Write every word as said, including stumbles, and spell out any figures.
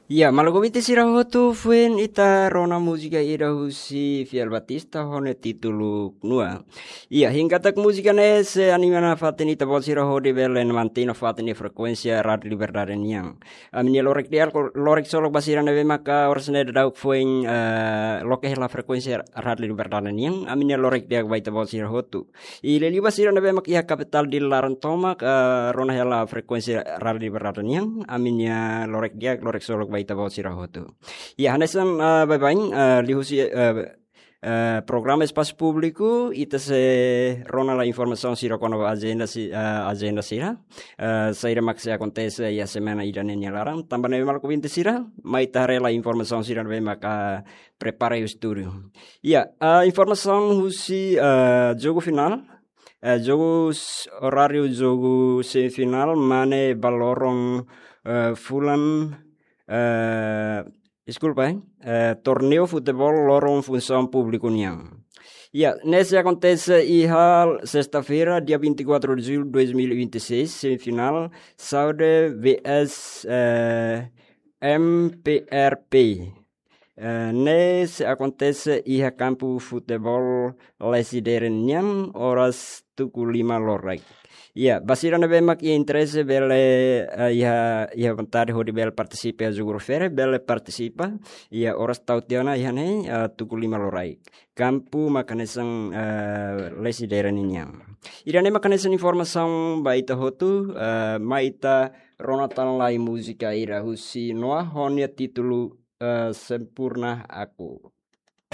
Iya, malagomite sirahotu fuen ita rona musika ira husi fiel Batista hone titulu nua. Iya, hingga tak musika nese animana fatin ita bol sirahode belen mantino fatin frekuensia rad liberdade niang. Amini lorek dial lorek solok basira nebe maka orsne dauk fuen uh, loke la frekuensia rad liberdade niang. Amini lorek dial baita bol sirahotu. Ile liba sira nebe mak iha kapital di laran tomak uh, rona hela frekuensia rad liberdade niang. Aminia lorek dial lorek solok baita bol sirahotu. Ya, hanesam uh, babain uh, lihusi uh, uh, programa espaço público ita se rona la informação sira kono agenda si uh, agenda sira uh, saira mak se acontece ya semana ida nenya larang tambah nebe mal kubinte sira mai tare la informação sira nebe maka prepara o estúdio. Ya, a informação husi uh, jogo final. Uh, jogo horário jogo semifinal mane balorong uh, fulan uh, desculpa, hein? Uh, torneio futebol lorong função público niang. Ya, nesse acontece ihal sexta-feira, dia vinte e quatro de julho de dois mil e vinte e seis, semifinal, Saudi vs uh, M P R P. Uh, nesse acontece iha campo futebol lesideren niang horas tuku lima lorek. Iya, basira na bemak ia interesse bele uh, ia ia vontade hodi bel participe a jogo fere bele participa ia oras tau tiona ia ne uh, tuku lima lorai campu makanesang uh, lesi daerah ninyang ira ne makanesang informação baita hotu uh, maita ronatan lai musika ira husi noa honia titulu uh, sempurna aku.